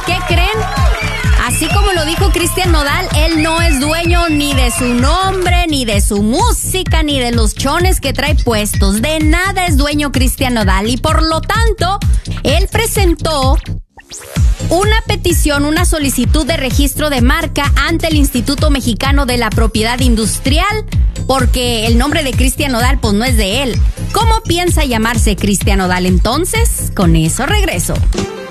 ¿qué creen? Así como lo dijo Cristian Nodal, él no es dueño ni de su nombre, ni de su música, ni de los chones que trae puestos. De nada es dueño Cristian Nodal y por lo tanto, él presentó una petición, una solicitud de registro de marca ante el Instituto Mexicano de la Propiedad Industrial, porque el nombre de Cristian Nodal pues no es de él. ¿Cómo piensa llamarse Cristian Nodal entonces? Con eso regreso.